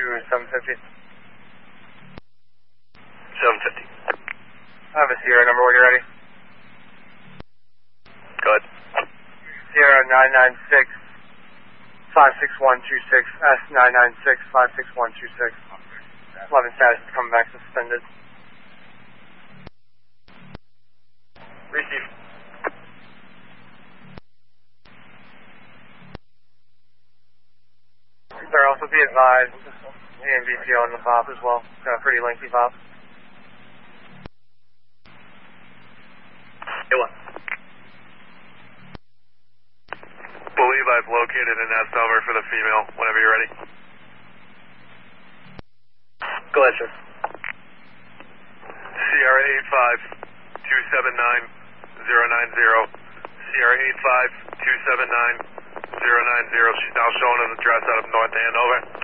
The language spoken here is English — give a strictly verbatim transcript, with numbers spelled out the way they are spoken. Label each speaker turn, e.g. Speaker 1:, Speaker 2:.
Speaker 1: seven fifty.
Speaker 2: seven fifty.
Speaker 1: I have a Sierra number when you're ready.
Speaker 2: Go ahead.
Speaker 1: Sierra nine nine six, five six one two six, S nine nine six, five six one two six. eleven status is coming back suspended.
Speaker 2: Receive.
Speaker 1: Sir, also be advised, A M V P on the V O P as well. Got a pretty lengthy V O P.
Speaker 2: Hey, what? Believe I've located an S number for the female whenever you're ready.
Speaker 3: Go ahead, sir.
Speaker 2: Sierra eight five two seven nine zero nine zero. Sierra eight five two seven nine zero nine zero. She's now showing an address out of North Andover.